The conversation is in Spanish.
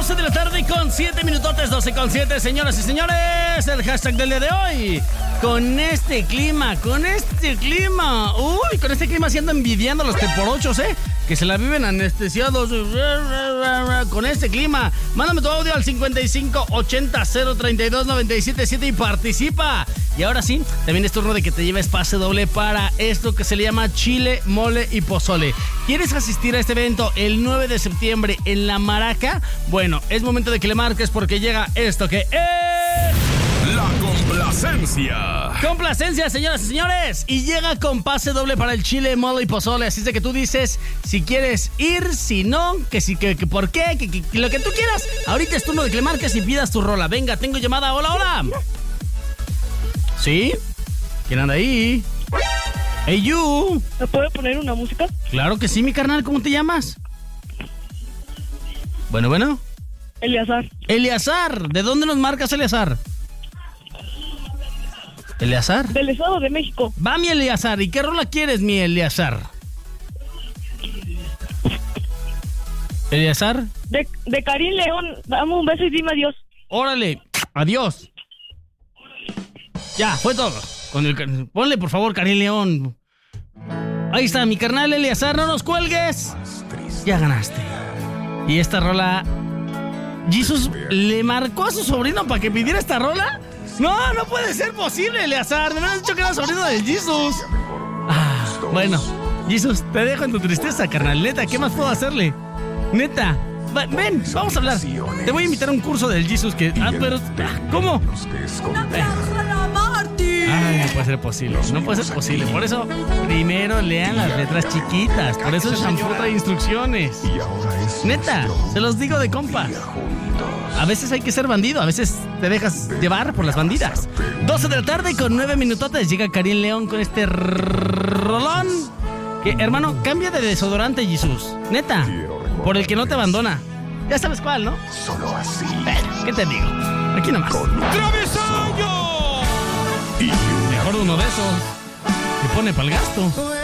12 de la tarde con 7 minutotes, 12 con 7, señoras y señores. El hashtag del día de hoy. Con este clima, con este clima siendo envidiando a los teporochos, que se la viven anestesiados con este clima. Mándame tu audio al 5580-032-977 y participa. Y ahora sí, también es turno de que te lleves pase doble para esto que se le llama chile, mole y pozole. ¿Quieres asistir a este evento el 9 de septiembre en La Maraca? Bueno, es momento de que le marques porque llega esto que es... La complacencia. Complacencia, señoras y señores. Y llega con pase doble para el chile, mole y pozole. Así es de que tú dices si quieres ir, si no, que por qué, que lo que tú quieras. Ahorita es turno de que le marques y pidas tu rola. Venga, tengo llamada. Hola, hola. ¿Sí? ¿Quién anda ahí? Hey, you. ¿Me puede poner una música? Claro que sí, mi carnal. ¿Cómo te llamas? Bueno. Eleazar. Eleazar. ¿De dónde nos marcas, Eleazar? ¿Eleazar? Del Estado de México. Va, mi Eleazar. ¿Y qué rola quieres, mi Eleazar? ¿Eleazar? De Karim León. Dame un beso y dime adiós. Órale. Adiós. Ya, fue todo. Ponle, por favor, Karim León. Ahí está, mi carnal Eleazar. No nos cuelgues. Ya ganaste. Y esta rola... ¿Jesus le marcó a su sobrino para que pidiera esta rola? No puede ser posible, Eleazar. Me has dicho que era sobrino de Jesus. Bueno, Jesus, te dejo en tu tristeza, carnal. Neta, ¿qué más puedo hacerle? Neta, ven, vamos a hablar. Te voy a invitar a un curso del Jesus que... pero... ¿Cómo? ¡Un aplauso a la Marty! Ay, no puede ser posible. No puede ser posible. Por eso, primero lean las letras chiquitas. Por eso el shampoo trae instrucciones. Neta, se los digo de compa. A veces hay que ser bandido, a veces te dejas llevar por las bandidas. 12 de la tarde con 9 minutotes. Llega Karim León con este rolón. Que, hermano, cambia de desodorante, Jesús. Neta, por el que no te abandona. Ya sabes cuál, ¿no? Solo así. ¿Qué te digo? Aquí nomás. ¡Travesaño! Mejor uno de esos. Te pone pa'l gasto.